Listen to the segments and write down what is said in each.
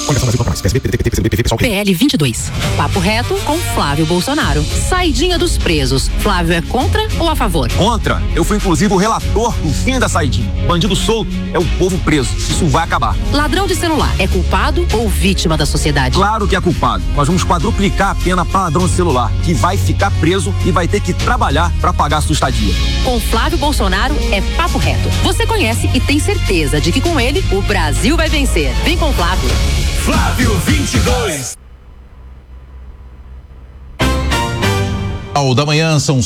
PL 22. Papo reto com Flávio Bolsonaro. Saidinha dos presos. Flávio é contra ou a favor? Contra. Eu fui inclusive o relator do fim da saidinha. Bandido solto é o povo preso. Isso vai acabar. Ladrão de celular é culpado ou vítima da sociedade? Claro que é culpado. Nós vamos quadruplicar a pena para ladrão de celular, que vai ficar preso e vai ter que trabalhar para pagar a sua estadia. Com Flávio Bolsonaro é papo reto. Você conhece e tem certeza de que com ele o Brasil vai vencer. Vem com Flávio. Flávio 22. Ao da manhã são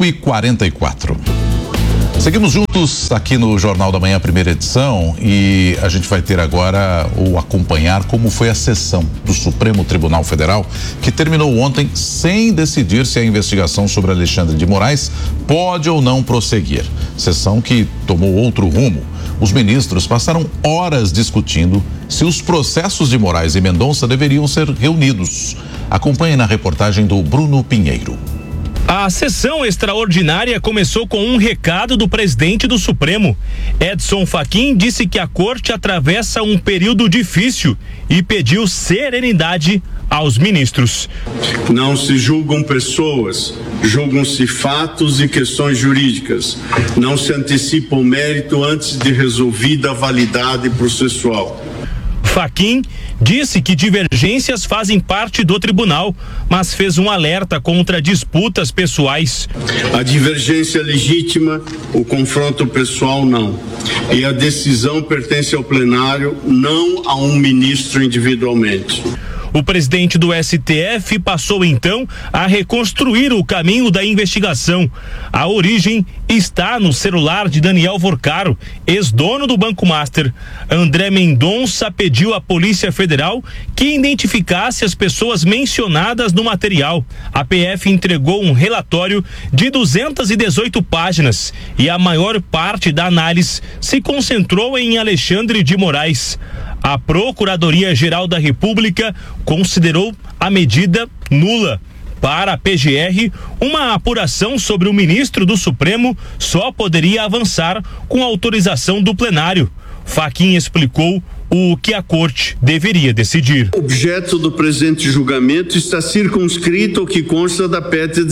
5h44. Seguimos juntos aqui no Jornal da Manhã, primeira edição, e a gente vai ter agora ou acompanhar como foi a sessão do Supremo Tribunal Federal, que terminou ontem sem decidir se a investigação sobre Alexandre de Moraes pode ou não prosseguir. Sessão que tomou outro rumo. Os ministros passaram horas discutindo se os processos de Moraes e Mendonça deveriam ser reunidos. Acompanhe na reportagem do Bruno Pinheiro. A sessão extraordinária começou com um recado do presidente do Supremo. Edson Fachin disse que a corte atravessa um período difícil e pediu serenidade aos ministros. Não se julgam pessoas, julgam-se fatos e questões jurídicas. Não se antecipa o mérito antes de resolvida a validade processual. Fachin disse que divergências fazem parte do tribunal, mas fez um alerta contra disputas pessoais. A divergência é legítima, o confronto pessoal não. E a decisão pertence ao plenário, não a um ministro individualmente. O presidente do STF passou então a reconstruir o caminho da investigação. A origem está no celular de Daniel Vorcaro, ex-dono do Banco Master. André Mendonça pediu à Polícia Federal que identificasse as pessoas mencionadas no material. A PF entregou um relatório de 218 páginas e a maior parte da análise se concentrou em Alexandre de Moraes. A Procuradoria-Geral da República considerou a medida nula. Para a PGR, uma apuração sobre o ministro do Supremo só poderia avançar com autorização do plenário. Fachin explicou o que a corte deveria decidir. O objeto do presente julgamento está circunscrito ao que consta da PET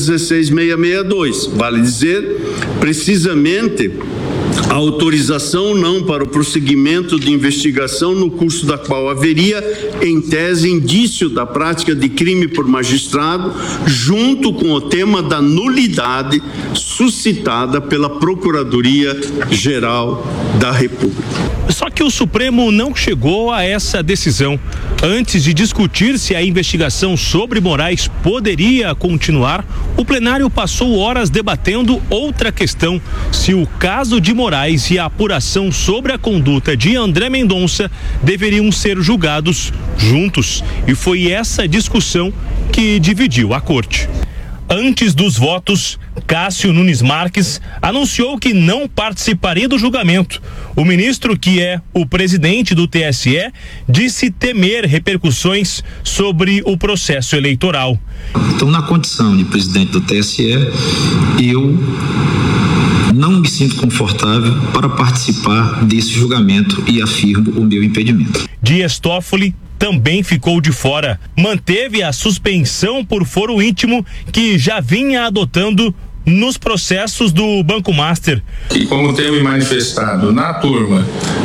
16662. Vale dizer, precisamente, a autorização não para o prosseguimento de investigação no curso da qual haveria, em tese, indício da prática de crime por magistrado, junto com o tema da nulidade suscitada pela Procuradoria-Geral da República. Só que o Supremo não chegou a essa decisão. Antes de discutir se a investigação sobre Moraes poderia continuar, o plenário passou horas debatendo outra questão: se o caso de Moraes e a apuração sobre a conduta de André Mendonça deveriam ser julgados juntos. E foi essa discussão que dividiu a corte. Antes dos votos, Cássio Nunes Marques anunciou que não participaria do julgamento. O ministro, que é o presidente do TSE, disse temer repercussões sobre o processo eleitoral. Então, na condição de presidente do TSE, eu não me sinto confortável para participar desse julgamento e afirmo o meu impedimento. Dias Toffoli também ficou de fora. Manteve a suspensão por foro íntimo que já vinha adotando nos processos do Banco Master. E como tenho me manifestado na turma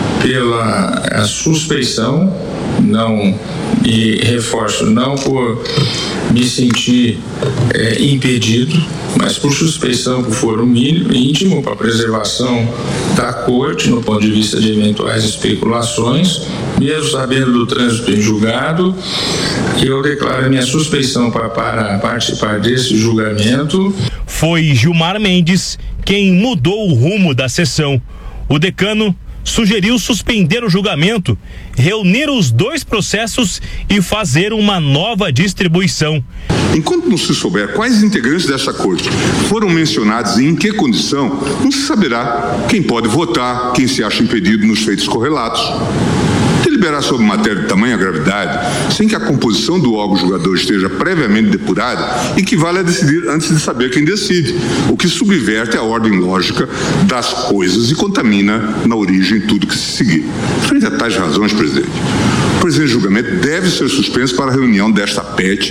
pela suspeição, não, e reforço, não por me sentir impedido, mas por suspeição por foro íntimo, para preservação da corte no ponto de vista de eventuais especulações, mesmo sabendo do trânsito em julgado, eu declaro a minha suspeição para participar desse julgamento. Foi Gilmar Mendes quem mudou o rumo da sessão. O decano sugeriu suspender o julgamento, reunir os dois processos e fazer uma nova distribuição. Enquanto não se souber quais integrantes dessa corte foram mencionados e em que condição, não se saberá quem pode votar, quem se acha impedido nos feitos correlatos. Deliberar sobre matéria de tamanha gravidade, sem que a composição do órgão julgador esteja previamente depurada, equivale a decidir antes de saber quem decide, o que subverte a ordem lógica das coisas e contamina na origem tudo que se seguir. Frente a tais razões, presidente, presente julgamento deve ser suspenso para a reunião desta PET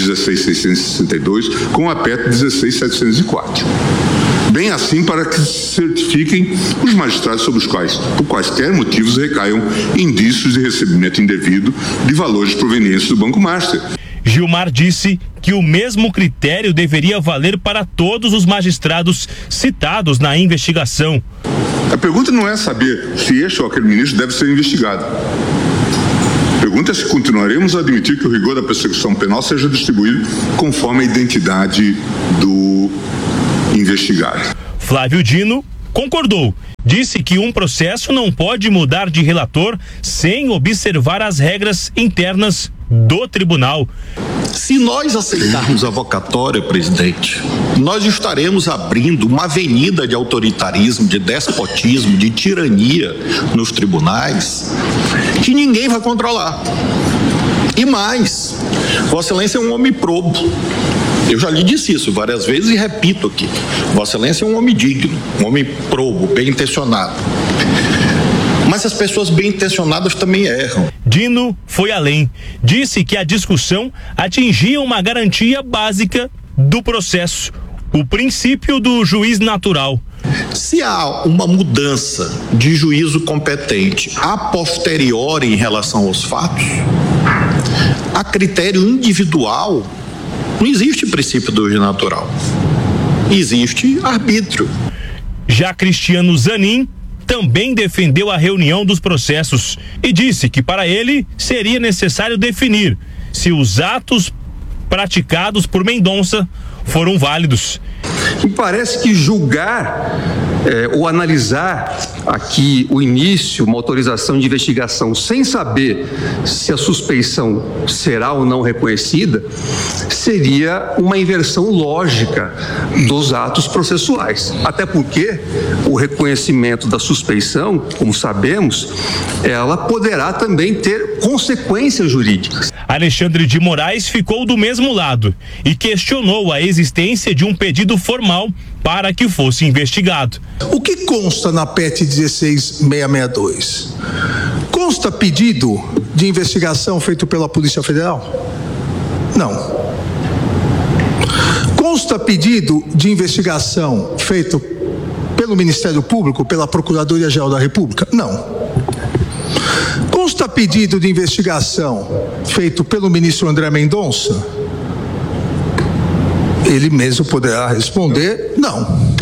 16.662 com a PET 16.704. Bem assim para que se certifiquem os magistrados sobre os quais, por quaisquer motivos, recaiam indícios de recebimento indevido de valores provenientes do Banco Master. Gilmar disse que o mesmo critério deveria valer para todos os magistrados citados na investigação. A pergunta não é saber se este ou aquele ministro deve ser investigado. A pergunta é se continuaremos a admitir que o rigor da persecução penal seja distribuído conforme a identidade do investigado. Flávio Dino concordou. Disse que um processo não pode mudar de relator sem observar as regras internas do tribunal. Se nós aceitarmos a vocatória, presidente, nós estaremos abrindo uma avenida de autoritarismo, de despotismo, de tirania nos tribunais que ninguém vai controlar. E mais, Vossa Excelência é um homem probo. Eu já lhe disse isso várias vezes e repito aqui. Vossa Excelência é um homem digno, um homem probo, bem intencionado. Mas as pessoas bem intencionadas também erram. Dino foi além. Disse que a discussão atingia uma garantia básica do processo, o princípio do juiz natural. Se há uma mudança de juízo competente a posteriori em relação aos fatos, a critério individual, não existe princípio do juiz natural. Existe arbítrio. Já Cristiano Zanin também defendeu a reunião dos processos e disse que para ele seria necessário definir se os atos praticados por Mendonça foram válidos. Me parece que julgar ou analisar aqui o início, uma autorização de investigação sem saber se a suspeição será ou não reconhecida, seria uma inversão lógica dos atos processuais. Até porque o reconhecimento da suspeição, como sabemos, ela poderá também ter consequências jurídicas. Alexandre de Moraes ficou do mesmo lado e questionou a existência de um pedido formal para que fosse investigado. O que consta na PET 16.662? Consta pedido de investigação feito pela Polícia Federal? Não. Consta pedido de investigação feito pelo Ministério Público, pela Procuradoria-Geral da República? Não. Consta pedido de investigação feito pelo ministro André Mendonça? Ele mesmo poderá responder, não.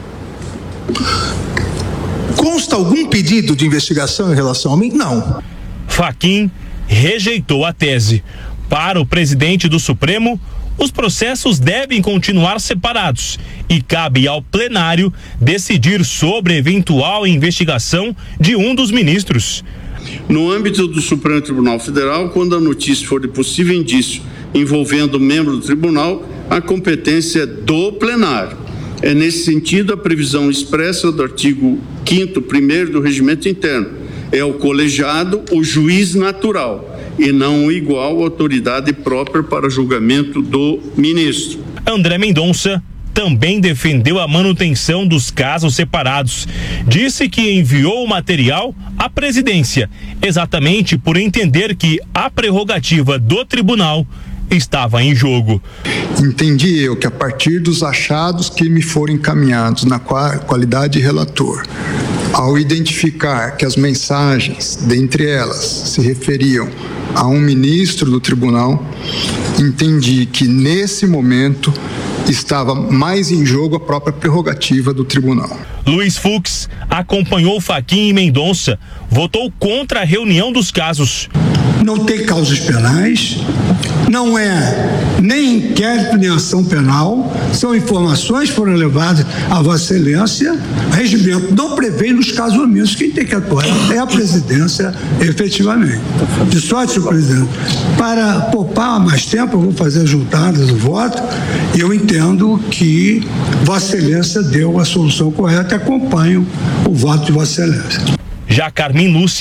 Consta algum pedido de investigação em relação a mim? Não. Fachin rejeitou a tese. Para o presidente do Supremo, os processos devem continuar separados e cabe ao plenário decidir sobre eventual investigação de um dos ministros. No âmbito do Supremo Tribunal Federal, quando a notícia for de possível indício envolvendo membro do tribunal, a competência é do plenário. É nesse sentido a previsão expressa do artigo 5º, 1º do Regimento Interno. É o colegiado o juiz natural e não o igual autoridade própria para julgamento do ministro. André Mendonça também defendeu a manutenção dos casos separados. Disse que enviou o material à presidência, exatamente por entender que a prerrogativa do tribunal estava em jogo. Entendi eu que a partir dos achados que me foram encaminhados na qualidade de relator, ao identificar que as mensagens, dentre elas, se referiam a um ministro do tribunal, entendi que nesse momento estava mais em jogo a própria prerrogativa do tribunal. Luiz Fux acompanhou Fachin e Mendonça, votou contra a reunião dos casos. Não tem causas penais, não é nem inquérito nem ação penal, são informações que foram levadas à Vossa Excelência. O regimento não prevê nos casos omissos, quem tem que atuar é a presidência efetivamente. De sorte, senhor presidente, para poupar mais tempo, eu vou fazer as juntadas do voto e eu entendo que Vossa Excelência deu a solução correta e acompanho o voto de Vossa Excelência. Já Carmen Lúcia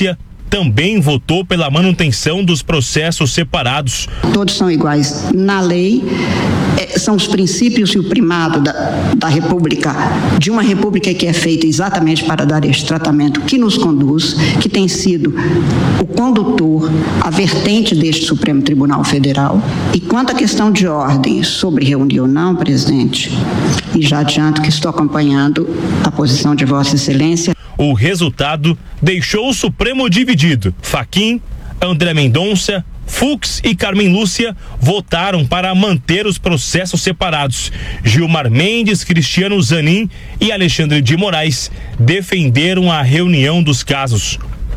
também votou pela manutenção dos processos separados. Todos são iguais na lei, são os princípios e o primado da República, de uma República que é feita exatamente para dar este tratamento que nos conduz, que tem sido o condutor, a vertente deste Supremo Tribunal Federal. E quanto à questão de ordem sobre reunir ou não, presidente, e já adianto que estou acompanhando a posição de Vossa Excelência. O resultado deixou o Supremo dividido. Fachin, André Mendonça, Fux e Carmen Lúcia votaram para manter os processos separados. Gilmar Mendes, Cristiano Zanin e Alexandre de Moraes defenderam a reunião dos casos.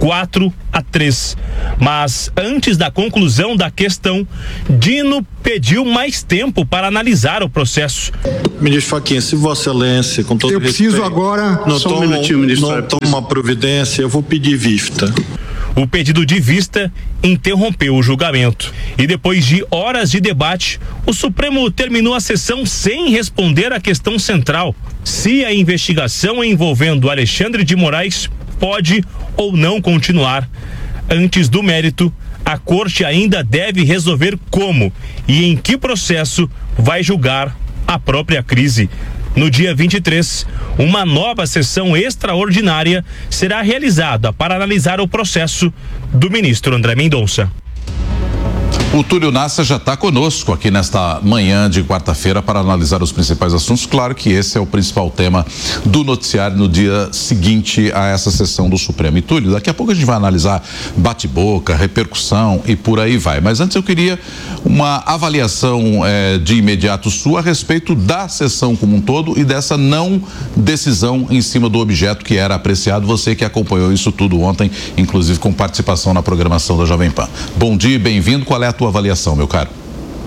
4-3. Mas antes da conclusão da questão, Dino pediu mais tempo para analisar o processo. Ministro Fachin, se Vossa Excelência, com todo eu respeito, preciso agora não toma providência, eu vou pedir vista. O pedido de vista interrompeu o julgamento. E depois de horas de debate, o Supremo terminou a sessão sem responder à questão central: se a investigação envolvendo Alexandre de Moraes pode ou não continuar. Antes do mérito, a Corte ainda deve resolver como e em que processo vai julgar a própria crise. No dia 23, uma nova sessão extraordinária será realizada para analisar o processo do ministro André Mendonça. O Túlio Nassa já está conosco aqui nesta manhã de quarta-feira para analisar os principais assuntos. Claro que esse é o principal tema do noticiário no dia seguinte a essa sessão do Supremo. E Túlio, daqui a pouco a gente vai analisar bate-boca, repercussão e por aí vai. Mas antes eu queria uma avaliação de imediato sua a respeito da sessão como um todo e dessa não decisão em cima do objeto que era apreciado. Você que acompanhou isso tudo ontem, inclusive com participação na programação da Jovem Pan. Bom dia e bem-vindo. Qual é a tua avaliação, meu caro?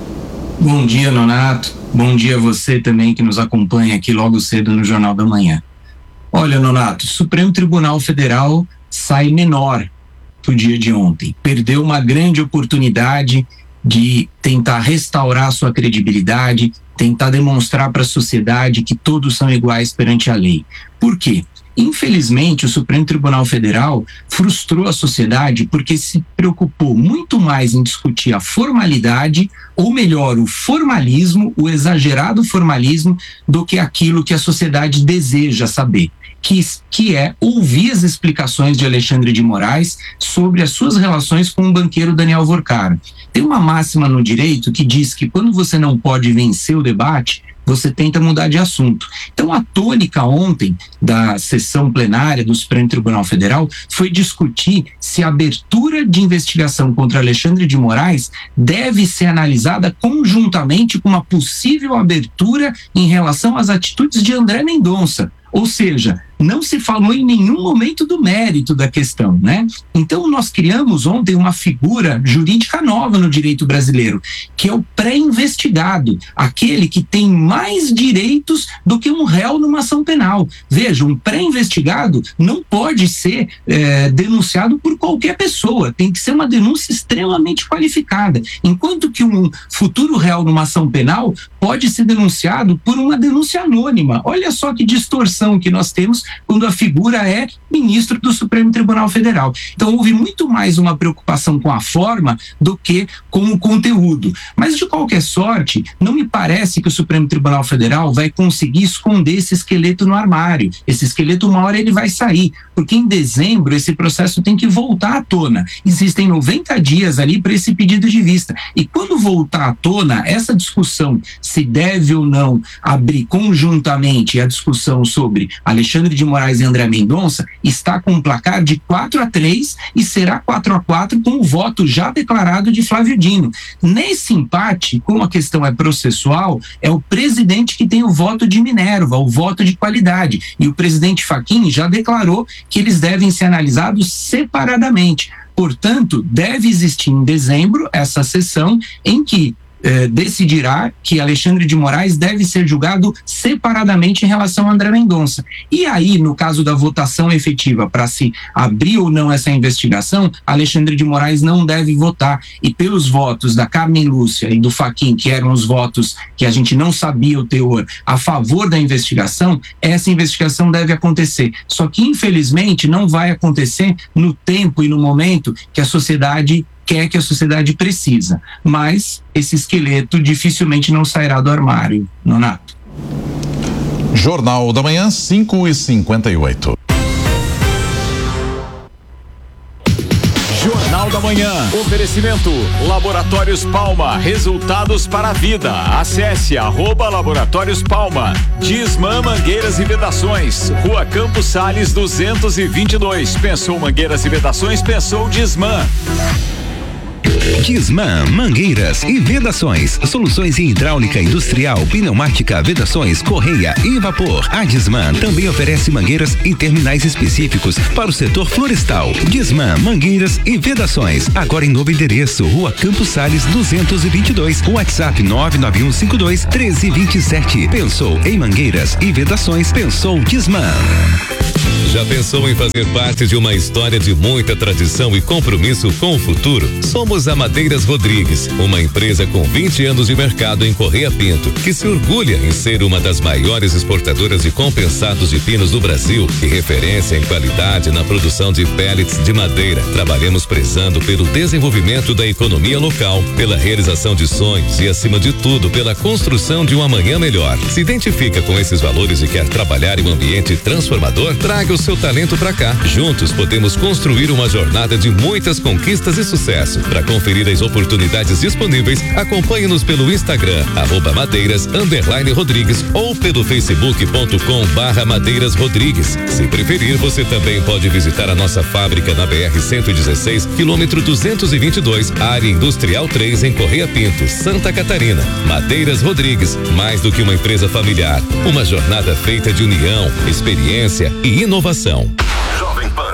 Bom dia, Nonato. Bom dia a você também que nos acompanha aqui logo cedo no Jornal da Manhã. Olha, Nonato, o Supremo Tribunal Federal sai menor do dia de ontem. Perdeu uma grande oportunidade de tentar restaurar sua credibilidade, tentar demonstrar para a sociedade que todos são iguais perante a lei. Por quê? Infelizmente, o Supremo Tribunal Federal frustrou a sociedade porque se preocupou muito mais em discutir a formalidade, ou melhor, o formalismo, o exagerado formalismo, do que aquilo que a sociedade deseja saber, que é ouvir as explicações de Alexandre de Moraes sobre as suas relações com o banqueiro Daniel Vorcaro. Tem uma máxima no direito que diz que quando você não pode vencer o debate, você tenta mudar de assunto. Então, a tônica ontem da sessão plenária do Supremo Tribunal Federal foi discutir se a abertura de investigação contra Alexandre de Moraes deve ser analisada conjuntamente com uma possível abertura em relação às atitudes de André Mendonça. Ou seja, não se falou em nenhum momento do mérito da questão, né? Então nós criamos ontem uma figura jurídica nova no direito brasileiro, que é o pré-investigado, aquele que tem mais direitos do que um réu numa ação penal. Veja, um pré-investigado não pode ser denunciado por qualquer pessoa, tem que ser uma denúncia extremamente qualificada, enquanto que um futuro réu numa ação penal pode ser denunciado por uma denúncia anônima. Olha só que distorção que nós temos quando a figura é ministro do Supremo Tribunal Federal. Então houve muito mais uma preocupação com a forma do que com o conteúdo. Mas de qualquer sorte, não me parece que o Supremo Tribunal Federal vai conseguir esconder esse esqueleto no armário. Esse esqueleto uma hora ele vai sair, porque em dezembro esse processo tem que voltar à tona. Existem 90 dias ali para esse pedido de vista. E quando voltar à tona, essa discussão se deve ou não abrir conjuntamente a discussão sobre Alexandre de Moraes e André Mendonça está com um placar de 4-3 e será 4-4 com o voto já declarado de Flávio Dino. Nesse empate, como a questão é processual, é o presidente que tem o voto de Minerva, o voto de qualidade, e o presidente Fachin já declarou que eles devem ser analisados separadamente. Portanto, deve existir em dezembro essa sessão em que decidirá que Alexandre de Moraes deve ser julgado separadamente em relação a André Mendonça. E aí, no caso da votação efetiva para se abrir ou não essa investigação, Alexandre de Moraes não deve votar. E pelos votos da Carmen Lúcia e do Fachin, que eram os votos que a gente não sabia o teor, a favor da investigação, essa investigação deve acontecer. Só que, infelizmente, não vai acontecer no tempo e no momento que a sociedade quer, que a sociedade precisa. Mas esse esqueleto dificilmente não sairá do armário, Nonato. Jornal da Manhã, 5h58. Jornal da Manhã. Oferecimento Laboratórios Palma. Resultados para a vida. Acesse @Laboratórios Palma. Disman Mangueiras e Vedações. Rua Campos Sales 222. Pensou mangueiras e vedações? Pensou Disman. Disman Mangueiras e Vedações. Soluções em hidráulica industrial, pneumática, vedações, correia e vapor. A Disman também oferece mangueiras em terminais específicos para o setor florestal. Disman Mangueiras e Vedações. Agora em novo endereço, Rua Campos Sales 222. WhatsApp 99152-1327. Pensou em mangueiras e vedações? Pensou Disman. Já pensou em fazer parte de uma história de muita tradição e compromisso com o futuro? Somos a Madeiras Rodrigues, uma empresa com 20 anos de mercado em Correia Pinto, que se orgulha em ser uma das maiores exportadoras de compensados de pinos do Brasil e referência em qualidade na produção de pellets de madeira. Trabalhamos prezando pelo desenvolvimento da economia local, pela realização de sonhos e, acima de tudo, pela construção de um amanhã melhor. Se identifica com esses valores e quer trabalhar em um ambiente transformador? Traga o seu talento pra cá. Juntos podemos construir uma jornada de muitas conquistas e sucesso. Para conferir as oportunidades disponíveis, acompanhe-nos pelo Instagram, @madeiras_rodrigues ou pelo facebook.com/Madeiras Rodrigues. Se preferir, você também pode visitar a nossa fábrica na BR-116, quilômetro 222, área industrial 3, em Correia Pinto, Santa Catarina. Madeiras Rodrigues, mais do que uma empresa familiar, uma jornada feita de união, experiência e inovação. Jovem Pan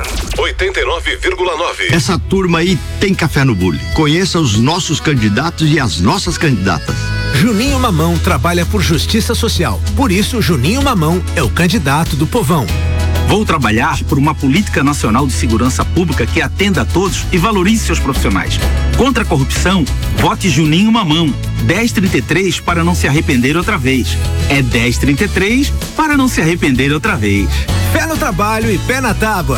89,9. Essa turma aí tem café no bule. Conheça os nossos candidatos e as nossas candidatas. Juninho Mamão trabalha por justiça social. Por isso, Juninho Mamão é o candidato do povão. Vou trabalhar por uma política nacional de segurança pública que atenda a todos e valorize seus profissionais. Contra a corrupção, vote Juninho Mamão. 1033 para não se arrepender outra vez. É 1033 para não se arrepender outra vez. Pé no trabalho e pé na tábua.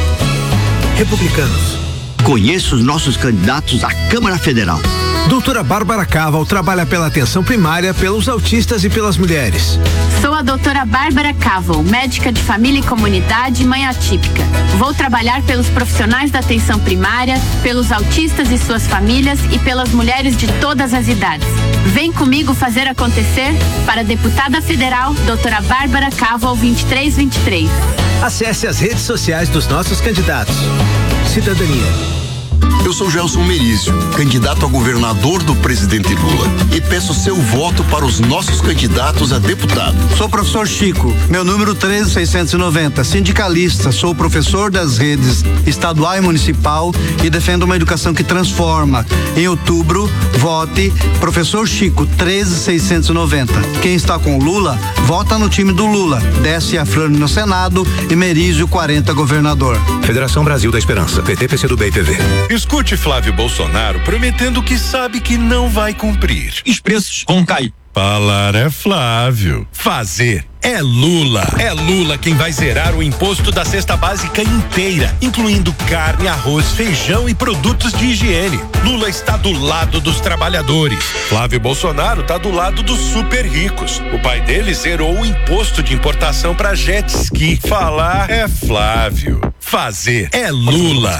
Republicanos. Conheça os nossos candidatos à Câmara Federal. Doutora Bárbara Caval trabalha pela atenção primária, pelos autistas e pelas mulheres. Sou a doutora Bárbara Caval, médica de família e comunidade e mãe atípica. Vou trabalhar pelos profissionais da atenção primária, pelos autistas e suas famílias e pelas mulheres de todas as idades. Vem comigo fazer acontecer para a deputada federal, doutora Bárbara Caval 2323. Acesse as redes sociais dos nossos candidatos. Cidadania. Eu sou Gelson Merizio, candidato a governador do presidente Lula, e peço seu voto para os nossos candidatos a deputado. Sou o professor Chico, meu número 13690, sindicalista, sou professor das redes estadual e municipal e defendo uma educação que transforma. Em outubro, vote professor Chico 13690. Quem está com Lula, vota no time do Lula. Desce a Frane no Senado e Merizio 40 governador. Federação Brasil da Esperança, PT, PCdoB e PV. Escute Flávio Bolsonaro prometendo que sabe que não vai cumprir. Os preços vão cair. Falar é Flávio. Fazer é Lula. É Lula quem vai zerar o imposto da cesta básica inteira, incluindo carne, arroz, feijão e produtos de higiene. Lula está do lado dos trabalhadores. Flávio Bolsonaro está do lado dos super ricos. O pai dele zerou o imposto de importação para jet ski. Falar é Flávio. Fazer é Lula.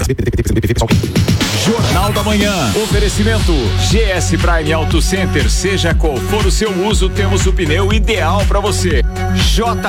Jornal da Manhã. Oferecimento GS Prime Auto Center. Seja qual for o seu uso, temos o pneu ideal para você. J